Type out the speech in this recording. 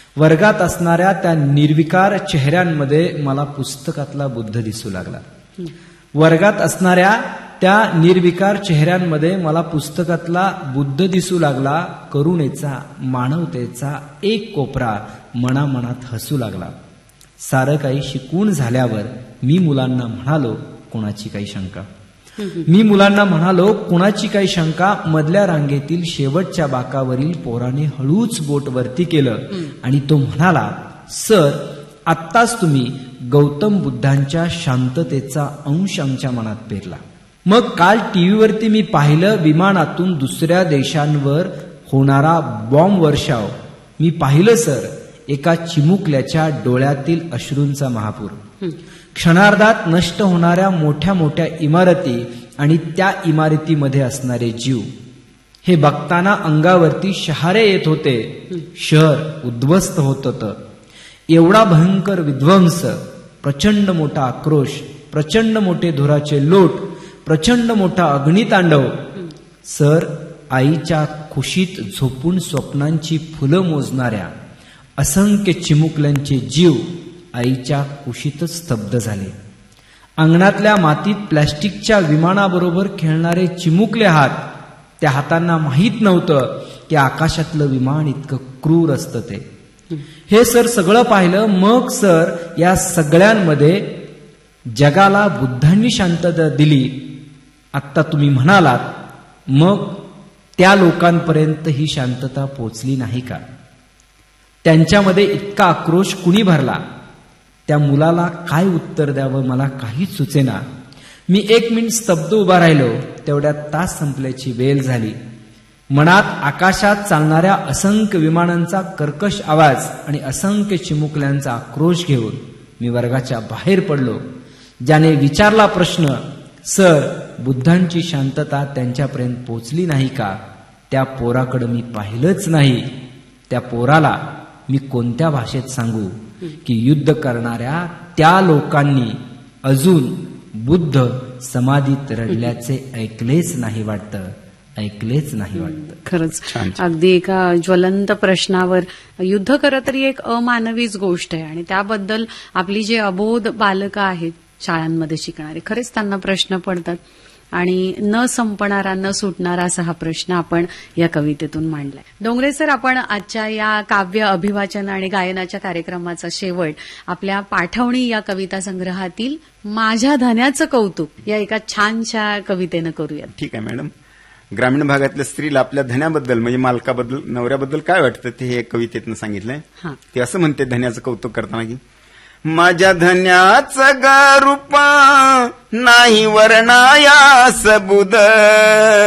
वर्गात असणाऱ्या त्या निर्विकार चेहऱ्यांमध्ये मला पुस्तकातला बुद्ध दिसू लागला. वर्गात असणाऱ्या त्या निर्विकार चेहऱ्यांमध्ये मला पुस्तकातला बुद्ध दिसू लागला. करुणेचा, मानवतेचा एक कोपरा मनामनात हसू लागला. सारं काही शिकवून झाल्यावर मी मुलांना म्हणालो, कोणाची काही शंका? मी मुलांना म्हणालो, कुणाची काही शंका? मधल्या रांगेतील शेवटच्या बाकावरील पोराने हळूच बोट वरती केलं आणि तो म्हणाला, सर, आत्ताच तुम्ही गौतम बुद्धांच्या शांततेचा अंश आमच्या मनात पेरला. मग काल टीव्हीवरती मी पाहिलं विमानातून दुसऱ्या देशांवर होणारा बॉम्ब वर्षाव. मी पाहिलं सर, एका चिमुकल्याच्या डोळ्यातील अश्रूंचा महापूर, क्षणार्धात नष्ट होणाऱ्या मोठ्या मोठ्या इमारती आणि त्या इमारतीमध्ये असणारे जीव. हे बघताना अंगावरती शहारे येत होते. शहर उद्ध्वस्त होत होतं. एवढा भयंकर विध्वंस, प्रचंड मोठा आक्रोश, प्रचंड मोठे धुराचे लोट, प्रचंड मोठा अग्नितांडव. सर, आईच्या खुशीत झोपून स्वप्नांची फुलं मोजणाऱ्या असंख्य चिमुकल्यांचे जीव आईच्या कुशीतच स्तब्ध झाले. अंगणातल्या मातीत प्लॅस्टिकच्या विमानाबरोबर खेळणारे चिमुकले हात, त्या हातांना माहीत नव्हतं की आकाशातलं विमान इतकं क्रूर असतं ते. हे सर सगळं पाहिलं. मग सर, या सगळ्यांमध्ये जगाला बुद्धांनी शांतता दिली, आत्ता तुम्ही म्हणालात. मग त्या लोकांपर्यंत ही शांतता पोचली नाही का? त्यांच्यामध्ये इतका आक्रोश कुणी भरला? त्या मुलाला काय उत्तर द्यावं मला काहीच सुचेना. मी 1 मिनिट स्तब्ध उभा राहिलो. तेवढ्यात तास संपल्याची वेळ झाली. मनात आकाशात चालणाऱ्या असंख्य विमानांचा कर्कश आवाज आणि असंख्य चिमुकल्यांचा आक्रोश घेऊन मी वर्गाच्या बाहेर पडलो. ज्याने विचारला प्रश्न, सर, बुद्धांची शांतता त्यांच्यापर्यंत पोचली नाही का, त्या पोराकडे मी पाहिलंच नाही. त्या पोराला मी कोणत्या भाषेत सांगू की युद्ध करणाऱ्या त्या लोकांनी अजून बुद्ध समाधीत रडल्याचे ऐकलेच नाही वाटतं, ऐकलेच नाही वाटतं. खरंच अगदी एका ज्वलंत प्रश्नावर युद्ध खरं तरी एक अमानवीच गोष्ट आहे आणि त्याबद्दल आपली जे अबोध बालकं आहेत शाळांमध्ये शिकणारे, खरेच त्यांना प्रश्न पडतात आणि न संपणारा न सुटणारा असा हा प्रश्न आपण या कवितेतून मांडलाय. डोंगरे सर, आपण आजच्या या काव्य अभिवाचन आणि गायनाच्या कार्यक्रमाचा शेवट आपल्या पाठवणी या कविता संग्रहातील माझ्या धन्याचं कौतुक या एका छानशा कवितेनं करूयात. ठीक आहे मॅडम. ग्रामीण भागातल्या स्त्रीला आपल्या धन्याबद्दल म्हणजे मालकाबद्दल, नवऱ्याबद्दल काय वाटतं ते हे कवितेतनं सांगितलंय. ते असं म्हणते धन्याचं कौतुक करताना की माझ्या धन्याचं ग रूप नाही वर्णाया सबुद